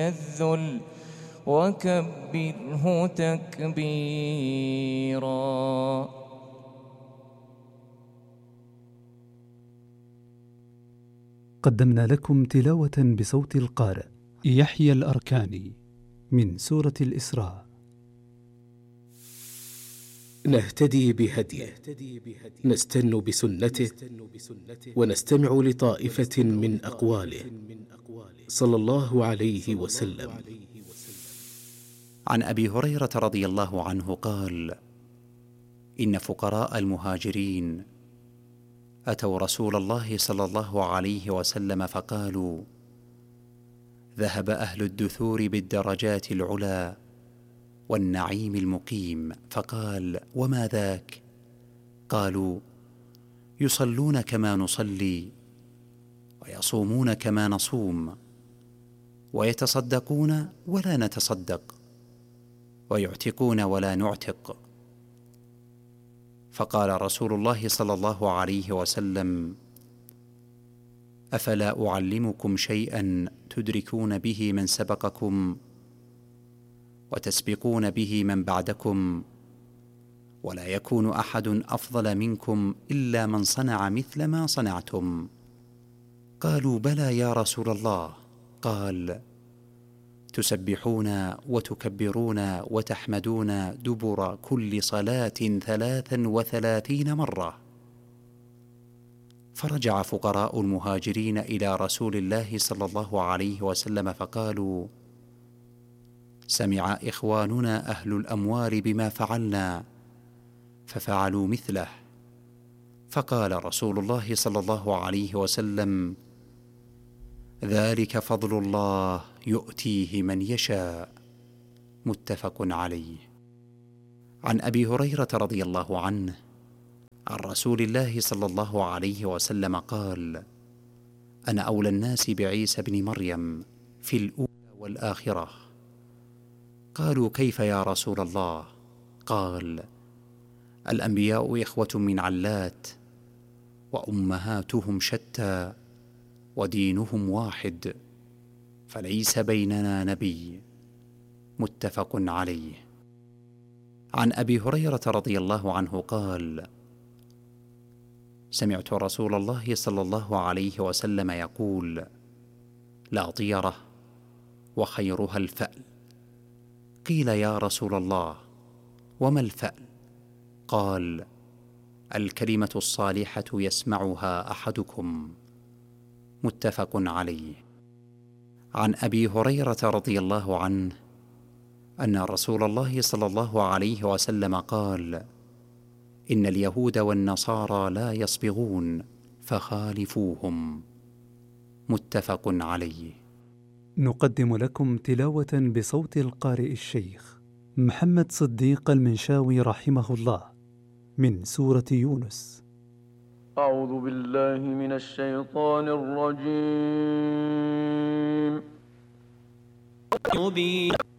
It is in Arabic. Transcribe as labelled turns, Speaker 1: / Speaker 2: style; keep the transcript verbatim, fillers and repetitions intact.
Speaker 1: الذل وكبره تكبيرا.
Speaker 2: قدمنا لكم تلاوة بصوت القارئ يحيى الأركاني من سورة الإسراء.
Speaker 3: نهتدي بهديه، نستن بسنته، ونستمع لطائفة من أقواله صلى الله عليه وسلم.
Speaker 4: عن أبي هريرة رضي الله عنه قال: إن فقراء المهاجرين أتوا رسول الله صلى الله عليه وسلم فقالوا: ذهب أهل الدثور بالدرجات العلى والنعيم المقيم. فقال: وما ذاك؟ قالوا: يصلون كما نصلي، ويصومون كما نصوم، ويتصدقون ولا نتصدق، ويعتقون ولا نعتق. فقال رسول الله صلى الله عليه وسلم: أفلا أعلمكم شيئا تدركون به من سبقكم وتسبقون به من بعدكم، ولا يكون أحد أفضل منكم إلا من صنع مثل ما صنعتم؟ قالوا: بلى يا رسول الله. قال: تسبحون وتكبرون وتحمدون دبر كل صلاة ثلاثا وثلاثين مرة. فرجع فقراء المهاجرين إلى رسول الله صلى الله عليه وسلم فقالوا: سمع إخواننا أهل الأموال بما فعلنا ففعلوا مثله. فقال رسول الله صلى الله عليه وسلم: ذلك فضل الله يؤتيه من يشاء. متفق عليه. عن أبي هريرة رضي الله عنه عن رسول الله صلى الله عليه وسلم قال: أنا أولى الناس بعيسى بن مريم في الأولى والآخرة. قالوا: كيف يا رسول الله؟ قال: الأنبياء إخوة من علات، وأمهاتهم شتى، ودينهم واحد، فليس بيننا نبي. متفق عليه. عن أبي هريرة رضي الله عنه قال: سمعت رسول الله صلى الله عليه وسلم يقول: لا طيرة وخيرها الفأل. قيل: يا رسول الله وما الفأل؟ قال: الكلمة الصالحة يسمعها أحدكم. متفق عليه. عن أبي هريرة رضي الله عنه أن رسول الله صلى الله عليه وسلم قال: إن اليهود والنصارى لا يصبغون فخالفوهم. متفق عليه.
Speaker 2: نقدم لكم تلاوة بصوت القارئ الشيخ محمد صديق المنشاوي رحمه الله من سورة يونس.
Speaker 5: أعوذ بالله من الشيطان الرجيم.